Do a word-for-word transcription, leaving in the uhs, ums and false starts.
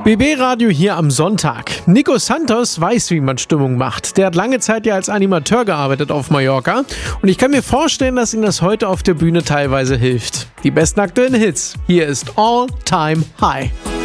B B-Radio hier am Sonntag. Nico Santos weiß, wie man Stimmung macht. Der hat lange Zeit ja als Animateur gearbeitet auf Mallorca. Und ich kann mir vorstellen, dass ihm das heute auf der Bühne teilweise hilft. Die besten aktuellen Hits. Hier ist All Time High.